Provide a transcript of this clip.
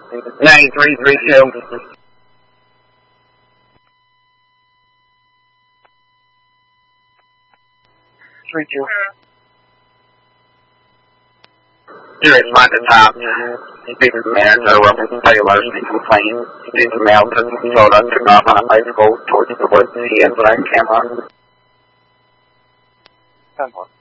9332. 3-2. Here is my top. Speaking to manager, Robinson Taylor, speaking to Plains, speaking to Mountain, Jordan, turn off on a bicycle towards the woods, and the camera. 10-1.